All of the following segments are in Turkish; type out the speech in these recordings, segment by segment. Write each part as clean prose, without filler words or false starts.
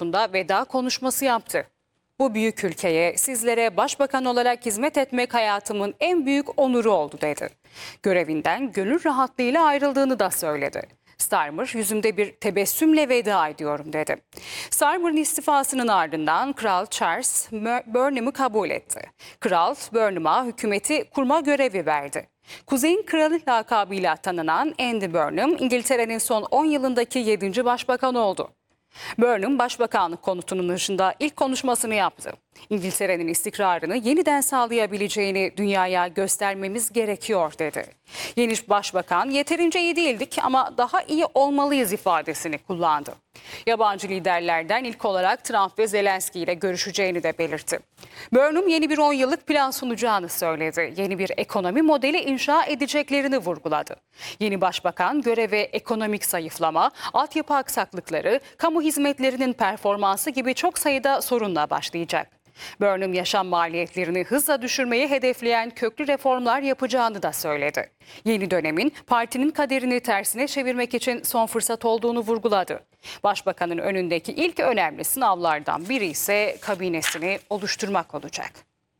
Fort'unda veda konuşması yaptı. Bu büyük ülkeye, sizlere başbakan olarak hizmet etmek hayatımın en büyük onuru oldu dedi. Görevinden gönül rahatlığıyla ayrıldığını da söyledi. Starmer yüzümde bir tebessümle veda ediyorum dedi. Starmer'ın istifasının ardından Kral Charles Burnham'ı kabul etti. Kral Burnham'a hükümeti kurma görevi verdi. Kuzey'in kralı lakabıyla tanınan Andy Burnham, İngiltere'nin son 10 yılındaki 7. başbakan oldu. Burnham, başbakanlık konutunun dışında ilk konuşmasını yaptı. İngiltere'nin istikrarını yeniden sağlayabileceğini dünyaya göstermemiz gerekiyor dedi. Yeni başbakan yeterince iyi değildik ama daha iyi olmalıyız ifadesini kullandı. Yabancı liderlerden ilk olarak Trump ve Zelenski ile görüşeceğini de belirtti. Burnham yeni bir 10 yıllık plan sunacağını söyledi. Yeni bir ekonomi modeli inşa edeceklerini vurguladı. Yeni başbakan göreve ekonomik zayıflama, altyapı aksaklıkları, kamu hizmetlerinin performansı gibi çok sayıda sorunla başlayacak. Burnham yaşam maliyetlerini hızla düşürmeyi hedefleyen köklü reformlar yapacağını da söyledi. Yeni dönemin partinin kaderini tersine çevirmek için son fırsat olduğunu vurguladı. Başbakanın önündeki ilk önemli sınavlardan biri ise kabinesini oluşturmak olacak.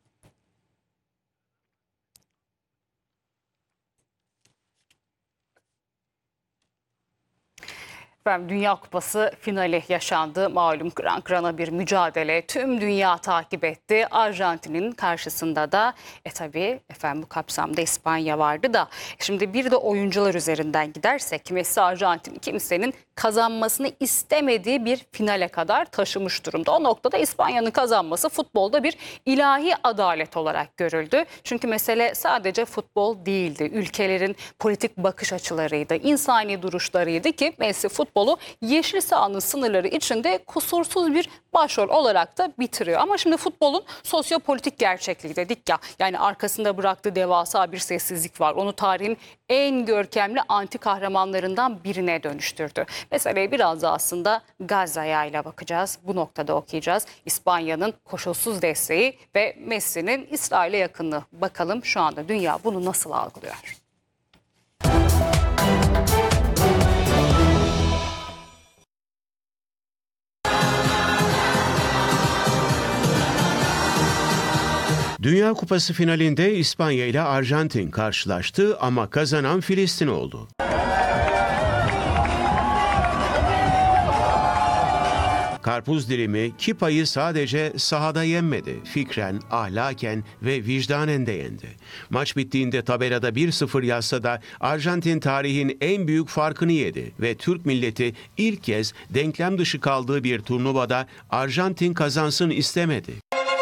Dünya Kupası finali yaşandı. Malum kıran kırana bir mücadele. Tüm dünya takip etti. Arjantin'in karşısında da tabii bu kapsamda İspanya vardı da. Şimdi bir de oyuncular üzerinden gidersek Messi Arjantin kimsenin kazanmasını istemediği bir finale kadar taşımış durumda. O noktada İspanya'nın kazanması futbolda bir ilahi adalet olarak görüldü. Çünkü mesele sadece futbol değildi. Ülkelerin politik bakış açılarıydı, insani duruşlarıydı ki Messi futbolu yeşil sahanın sınırları içinde kusursuz bir başrol olarak da bitiriyor. Ama şimdi futbolun sosyopolitik gerçekliği dedik ya. Yani arkasında bıraktığı devasa bir sessizlik var. Onu tarihin en görkemli anti kahramanlarından birine dönüştürdü. Meseleye biraz da aslında Gazze'ye ile bakacağız. Bu noktada okuyacağız. İspanya'nın koşulsuz desteği ve Messi'nin İsrail'e yakınlığı. Bakalım şu anda dünya bunu nasıl algılıyor? Dünya Kupası finalinde İspanya ile Arjantin karşılaştı ama kazanan Filistin oldu. Karpuz dilimi Kipa'yı sadece sahada yenmedi. Fikren, ahlaken ve vicdanen de yendi. Maç bittiğinde tabelada 1-0 yazsa da Arjantin tarihin en büyük farkını yedi ve Türk milleti ilk kez denklem dışı kaldığı bir turnuvada Arjantin kazansın istemedi.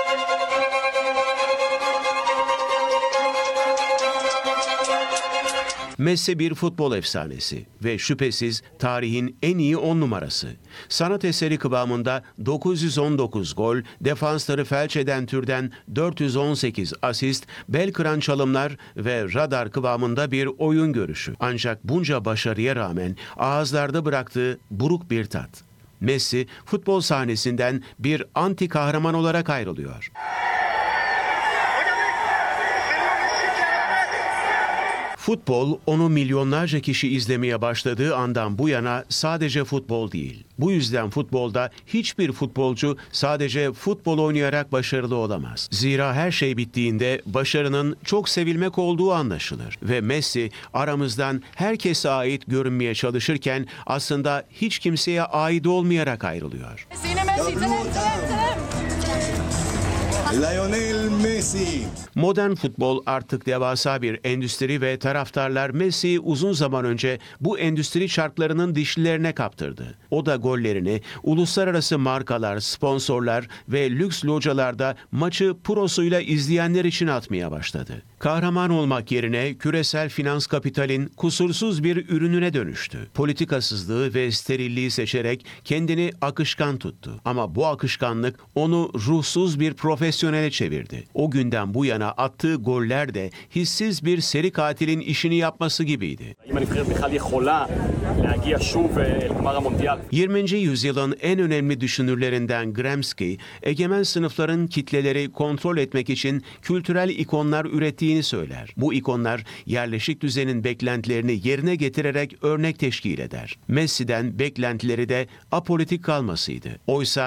Messi bir futbol efsanesi ve şüphesiz tarihin en iyi 10 numarası. Sanat eseri kıvamında 919 gol, defansları felç eden türden 418 asist, bel kıran çalımlar ve radar kıvamında bir oyun görüşü. Ancak bunca başarıya rağmen ağızlarda bıraktığı buruk bir tat. Messi futbol sahnesinden bir anti kahraman olarak ayrılıyor. Futbol, onu milyonlarca kişi izlemeye başladığı andan bu yana sadece futbol değil. Bu yüzden futbolda hiçbir futbolcu sadece futbol oynayarak başarılı olamaz. Zira her şey bittiğinde başarının çok sevilmek olduğu anlaşılır. Ve Messi aramızdan herkese ait görünmeye çalışırken aslında hiç kimseye ait olmayarak ayrılıyor. Lionel Messi. Modern futbol artık devasa bir endüstri ve taraftarlar Messi'yi uzun zaman önce bu endüstri çarklarının dişlilerine kaptırdı. O da gollerini uluslararası markalar, sponsorlar ve lüks localarda maçı prosuyla izleyenler için atmaya başladı. Kahraman olmak yerine küresel finans kapitalin kusursuz bir ürününe dönüştü. Politikasızlığı ve sterilliği seçerek kendini akışkan tuttu. Ama bu akışkanlık onu ruhsuz bir profesyonele çevirdi. O günden bu yana attığı goller de hissiz bir seri katilin işini yapması gibiydi. 20. yüzyılın en önemli düşünürlerinden Gramsci, egemen sınıfların kitleleri kontrol etmek için kültürel ikonlar ürettiğini söyler. Bu ikonlar yerleşik düzenin beklentilerini yerine getirerek örnek teşkil eder. Messi'den beklentileri de apolitik kalmasıydı. Oysa